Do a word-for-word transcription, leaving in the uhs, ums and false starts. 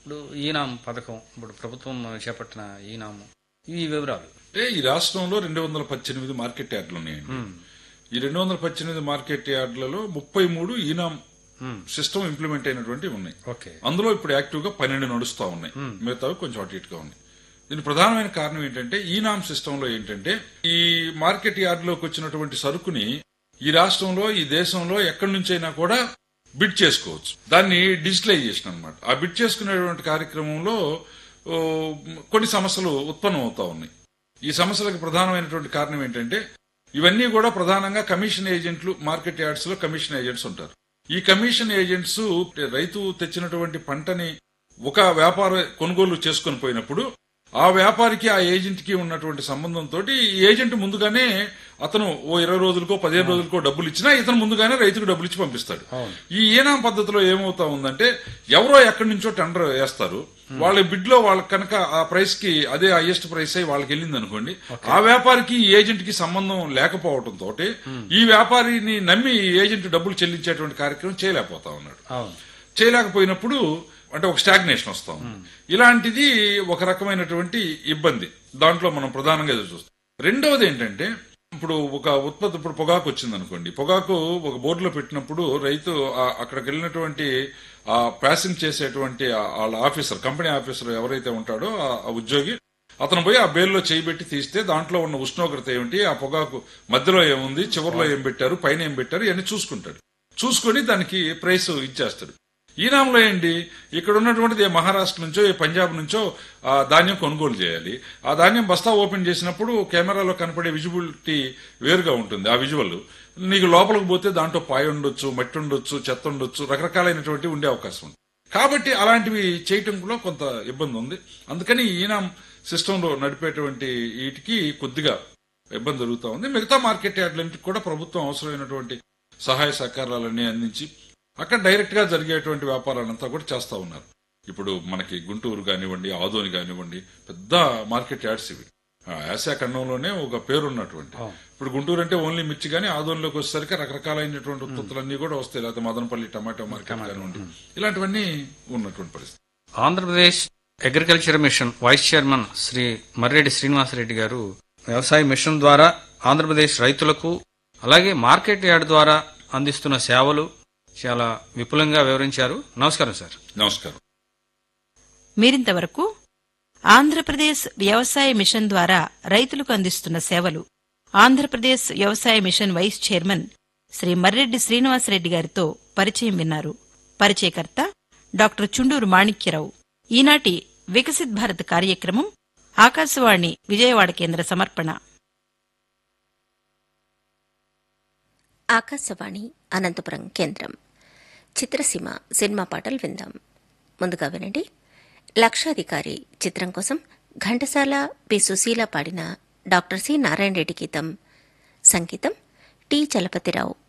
ఇప్పుడు ఈనాం పథకం ఇప్పుడు ప్రభుత్వం చేపట్టిన ఈనాము ఈ వివరాలు అంటే ఈ రాష్ట్రంలో రెండు వందల పద్దెనిమిది మార్కెట్ యార్డులు ఉన్నాయండి. ఈ రెండు వందల పద్దెనిమిది మార్కెట్ యార్డులలో ముప్పై మూడు ఈనాం సిస్టమ్ ఇంప్లిమెంట్ అయినటువంటి ఉన్నాయి. అందులో ఇప్పుడు యాక్టివ్ గా పన్నెండు నడుస్తా ఉన్నాయి, మిగతావి కొంచెం అటు ఇటుగా ఉన్నాయి. దీని ప్రధానమైన కారణం ఏంటంటే ఈనాం సిస్టమ్ లో ఏంటంటే ఈ మార్కెట్ యార్డులోకి వచ్చినటువంటి సరుకుని ఈ రాష్ట్రంలో ఈ దేశంలో ఎక్కడి నుంచైనా కూడా బిడ్ చేసుకోవచ్చు. దాన్ని డిజిటలైజేషన్ అన్నమాట. ఆ బిడ్ చేసుకునేటువంటి కార్యక్రమంలో కొన్ని సమస్యలు ఉత్పన్నం అవుతా ఉన్నాయి. ఈ సమస్యలకు ప్రధానమైనటువంటి కారణం ఏంటంటే ఇవన్నీ కూడా ప్రధానంగా కమిషన్ ఏజెంట్లు మార్కెట్ యార్డ్స్ లో కమిషన్ ఏజెంట్స్ ఉంటారు. ఈ కమిషన్ ఏజెంట్స్ రైతు తెచ్చినటువంటి పంటని ఒక వ్యాపార కొనుగోలు చేసుకుని పోయినప్పుడు ఆ వ్యాపారికి ఆ ఏజెంట్ కి ఉన్నటువంటి సంబంధంతో ఈ ఏజెంట్ ముందుగానే అతను ఓ ఇరవై రోజులకో పదిహేను రోజులకో డబ్బులు ఇచ్చినా ఇతను ముందుగానే రైతుకు డబ్బులు ఇచ్చి పంపిస్తాడు. ఈ ఈనాం పద్ధతిలో ఏమవుతా ఉందంటే ఎవరో ఎక్కడి నుంచో టెండర్ వేస్తారు, వాళ్ళ బిడ్ లో వాళ్ళకి కనుక ఆ ప్రైస్ కి అదే హైయెస్ట్ ప్రైస్ అయి వాళ్ళకి వెళ్ళింది అనుకోండి, ఆ వ్యాపారికి ఈ ఏజెంట్ కి సంబంధం లేకపోవడంతో ఈ వ్యాపారిని నమ్మి ఏజెంట్ డబ్బులు చెల్లించేటువంటి కార్యక్రమం చేయలేకపోతా ఉన్నాడు. చేయలేకపోయినప్పుడు అంటే ఒక స్టాగ్నేషన్ వస్తా ఉంది. ఇలాంటిది ఒక రకమైనటువంటి ఇబ్బంది దాంట్లో మనం ప్రధానంగా ఎదురు చూస్తాం. రెండవది ఏంటంటే ఇప్పుడు ఒక ఉత్పత్తి ఇప్పుడు పొగాకు వచ్చింది అనుకోండి, పొగాకు ఒక బోర్డులో పెట్టినప్పుడు రైతు అక్కడికి వెళ్ళినటువంటి ఆ ప్రాసెసింగ్ చేసేటువంటి వాళ్ళ ఆఫీసర్ కంపెనీ ఆఫీసర్ ఎవరైతే ఉంటాడో ఆ ఉద్యోగి అతను పోయి ఆ బేల్లో చేయబెట్టి తీస్తే దాంట్లో ఉన్న ఉష్ణోగ్రత ఏమిటి, ఆ పొగాకు మధ్యలో ఏముంది, చివరిలో ఏం పెట్టారు, పైన ఏం పెట్టారు ఇవన్నీ చూసుకుంటాడు. చూసుకుని దానికి ప్రైస్ ఇచ్చేస్తాడు. ఈనాంలో ఏంటి ఇక్కడ ఉన్నటువంటిది ఏ మహారాష్ట్ర నుంచో ఏ పంజాబ్ నుంచో ఆ ధాన్యం కొనుగోలు చేయాలి. ఆ ధాన్యం బస్తా ఓపెన్ చేసినప్పుడు కెమెరాలో కనపడే విజిబిలిటీ వేరుగా ఉంటుంది. ఆ విజువల్ నీకు లోపలికి పోతే దాంట్లో పాయ ఉండొచ్చు, మట్టి ఉండొచ్చు, చెత్త ఉండొచ్చు, రకరకాలైనటువంటి ఉండే అవకాశం ఉంది. కాబట్టి అలాంటివి చేయటంలో కొంత ఇబ్బంది ఉంది. అందుకని ఈనాం సిస్టమ్ లో నడిపేటువంటి వీటికి కొద్దిగా ఇబ్బంది జరుగుతూ ఉంది. మిగతా మార్కెట్ యార్డులన్నింటికి కూడా ప్రభుత్వం అవసరమైనటువంటి సహాయ సహకారాలన్నీ అందించి అక్కడ డైరెక్ట్ గా జరిగేటువంటి వ్యాపారాలంతా కూడా చేస్తా ఉన్నారు. ఇప్పుడు మనకి గుంటూరు కానివ్వండి, ఆదోని కానివ్వండి, పెద్ద మార్కెట్ యార్డ్స్ ఇవి. ఆసియా ఖండంలోనే ఒక పేరున్నటువంటి. ఇప్పుడు గుంటూరు అంటే ఓన్లీ మిర్చి కానీ ఆదోనిలోకి వచ్చేసరికి రకరకాలైనటువంటి ఉత్పత్తులన్నీ కూడా వస్తాయి. లేకపోతే మదనపల్లి టమాటో మార్కెట్ కానివ్వండి, ఇలాంటివన్నీ ఉన్నటువంటి పరిస్థితి. Andhra Pradesh agriculture machine vice chairman Shri Marreddy Srinivasa Reddy గారు వ్యవసాయ మిషన్ ద్వారా ఆంధ్రప్రదేశ్ రైతులకు అలాగే మార్కెట్ యార్డ్ ద్వారా అందిస్తున్న సేవలు చాలా విపులంగా వివరించారు. నమస్కారం సార్. నమస్కారం. మీరింతవరకు ఆంధ్రప్రదేశ్ వ్యవసాయ మిషన్ ద్వారా రైతులకు అందిస్తున్న సేవలు ఆంధ్రప్రదేశ్ వ్యవసాయ machine vice chairman Shri Marreddy Srinivasa Reddy గారితో పరిచయం విన్నారు. పరిచయకర్త డాక్టర్ చుండూరు మాణిక్యరావు. ఈనాటి వికసిత్ భారత్ కార్యక్రమం ఆకాశవాణి విజయవాడ కేంద్ర సమర్పణ. ఆకాశవాణి అనంతపురం కేంద్రం. చిత్రసీమ సినిమా పాటలు విందాం. ముందుగా వినండి. లక్షాధికారి చిత్రం కోసం ఘంటసాల పి సుశీల పాడిన డాక్టర్ సి నారాయణ రెడ్డి గీతం, సంగీతం టి చలపతిరావు.